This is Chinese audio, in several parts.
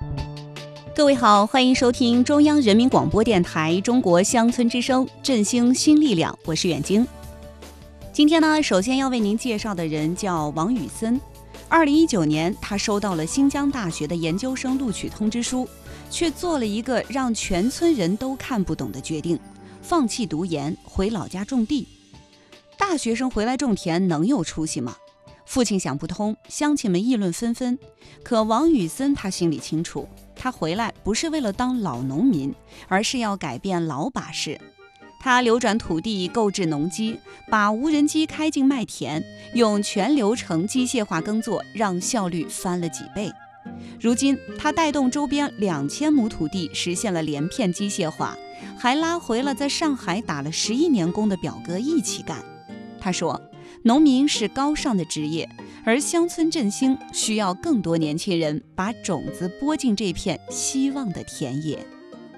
各位好，欢迎收听中央人民广播电台中国乡村之声振兴新力量，我是远晶。今天呢，首先要为您介绍的人叫王宇森。2019年，他收到了新疆大学的研究生录取通知书，却做了一个让全村人都看不懂的决定，放弃读研，回老家种地。大学生回来种田能有出息吗？父亲想不通，乡亲们议论纷纷。可王宇森他心里清楚，他回来不是为了当老农民，而是要改变老把式。他流转土地，购置农机，把无人机开进麦田，用全流程机械化耕作，让效率翻了几倍。如今他带动周边2000亩土地实现了连片机械化，还拉回了在上海打了11年工的表哥一起干。他说，农民是高尚的职业，而乡村振兴需要更多年轻人把种子播进这片希望的田野。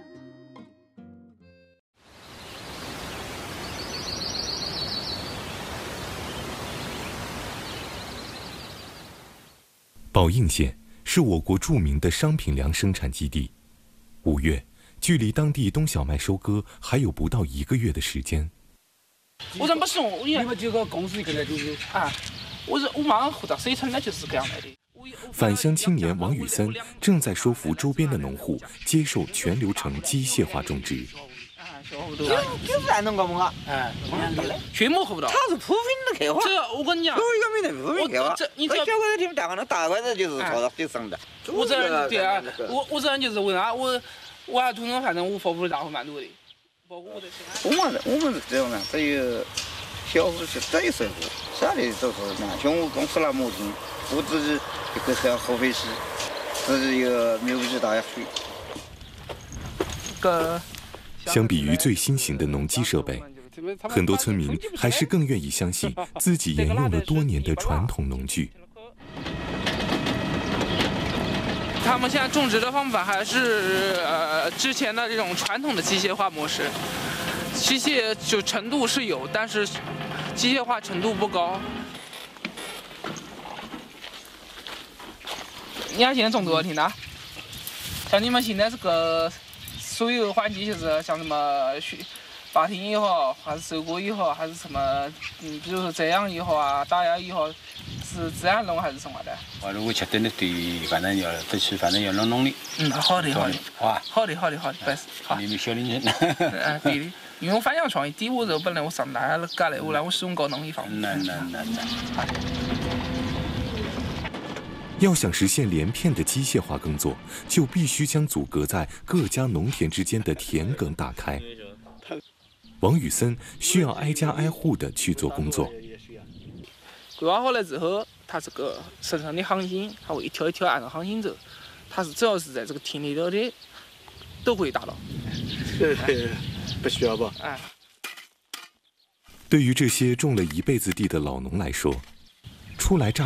宝应县是我国著名的商品粮生产基地。5月，距离当地冬小麦收割还有不到1个月的时间。 我人不送，你们这个公司可能就是我马上负责生产的就是这样来的。 返乡青年王宇森正在说服周边的农户接受全流程机械化种植。 就是按那个嘛， 全部合不到。 他是普平的开花， 这我跟你讲， 有一个没得普平开花。 你只要小块的听大块的，大块的就是朝着就上的。 我这人对啊，我这人就是为啥我还土生反正我服务的大户蛮多的。我们是这样的，只有小户是只有收户，剩下的都是拿全屋公司拿木听，我自己一个是要合肥市，自己有没有知道要费。 相比于最新型的农机设备，很多村民还是更愿意相信自己沿用了多年的传统农具。 他们现在种植的方法还是之前的这种传统的机械化模式，机械就程度是有，但是机械化程度不高。你看现在种多少天呢？像你们现在这个所有环节就是像什么拔田也好，还是收割也好，还是什么比如说这样也好啊，打压也好，是自然农还是什么的？ 如果确定的对，反正要弄的。 好的，好的，好的，不是，好。 你们小年轻。 对的，因为我反向创业，第一我本来我上大了干了，后来我使用高农一方面。好的。 要想实现连片的机械化耕作，就必须将阻隔在各家农田之间的田埂打开。王宇森需要挨家挨户的去做工作。 规划好了之后，它这个生产的航线，它会一条一条按照航线走，它是只要是在这个田里头的，都会达到。 不需要吧？ 对于这些种了一辈子地的老农来说，初来乍